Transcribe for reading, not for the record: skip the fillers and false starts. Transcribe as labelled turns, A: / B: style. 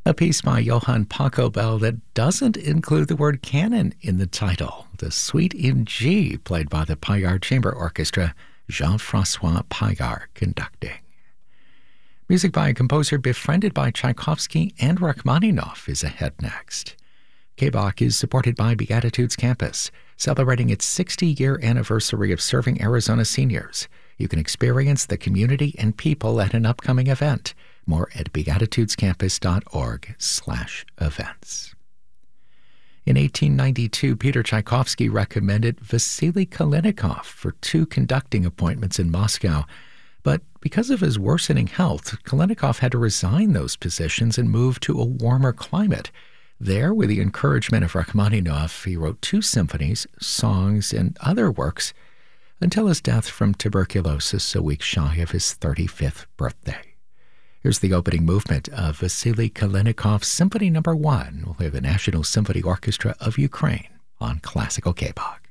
A: A piece by Johann Pachelbel that doesn't include the word canon in the title. The Suite in G, played by the Paillard Chamber Orchestra, Jean-François Paillard conducting. Music by a composer befriended by Tchaikovsky and Rachmaninoff is ahead next. KBOK is supported by Beatitudes Campus, celebrating its 60-year anniversary of serving Arizona seniors. You can experience the community and people at an upcoming event. More at beatitudescampus.org/events. In 1892, Peter Tchaikovsky recommended Vasily Kalinikov for 2 conducting appointments in Moscow. But because of his worsening health, Kalinikov had to resign those positions and move to a warmer climate. There, with the encouragement of Rachmaninoff, he wrote 2 symphonies, songs, and other works until his death from tuberculosis a week shy of his 35th birthday. Here's the opening movement of Vasily Kalinikov's Symphony No. 1 with the National Symphony Orchestra of Ukraine on Classical KBOK.